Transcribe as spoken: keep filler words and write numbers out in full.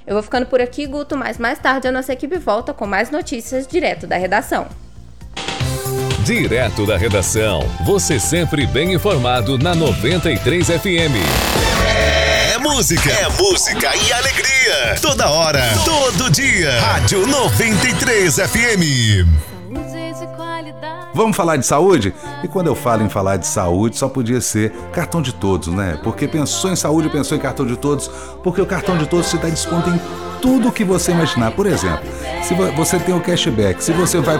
Eu vou ficando por aqui, Guto, mas mais tarde a nossa equipe volta com mais notícias direto da redação. Direto da redação, você sempre bem informado na noventa e três F M. É música, é música e alegria. Toda hora, todo dia. Rádio noventa e três F M. Vamos falar de saúde? E quando eu falo em falar de saúde, só podia ser cartão de todos, né? Porque pensou em saúde, pensou em cartão de todos, porque o cartão de todos te dá desconto em tudo que você imaginar. Por exemplo, se você tem o cashback, se você vai